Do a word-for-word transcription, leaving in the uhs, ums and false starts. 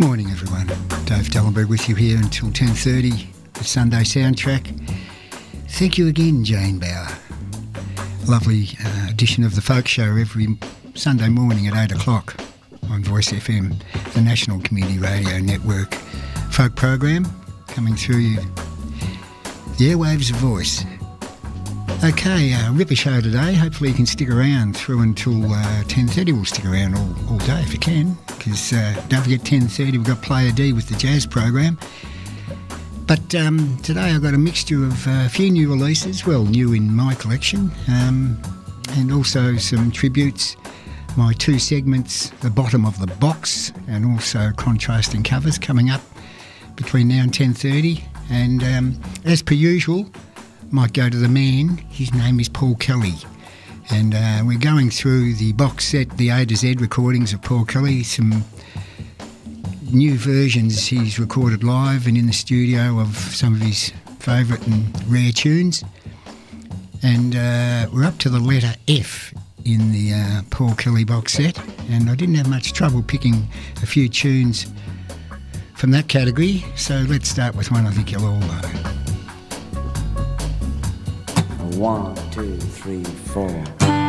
Morning everyone, Dave Dellenberg with you here until ten thirty, the Sunday Soundtrack. Thank you again, Jane Bauer. Lovely uh, edition of the Folk Show every Sunday morning at eight o'clock on Voice F M, the National Community Radio Network folk program coming through you, the airwaves of Voice. Okay, uh, ripper show today. Hopefully you can stick around through until uh, ten thirty. We'll stick around all, all day if you can, because uh, don't forget ten thirty we've got Player D with the jazz program. But um, today I've got a mixture of uh, a few new releases, well, new in my collection, um, and also some tributes, my two segments, the bottom of the box, and also contrasting covers coming up between now and ten thirty. And um, as per usual, might go to the man. His name is Paul Kelly, and uh, we're going through the box set, the A to Z recordings of Paul Kelly, some new versions he's recorded live and in the studio of some of his favourite and rare tunes. And uh, we're up to the letter F in the uh, Paul Kelly box set, and I didn't have much trouble picking a few tunes from that category, so let's start with one I think you'll all know. One, two, three, four.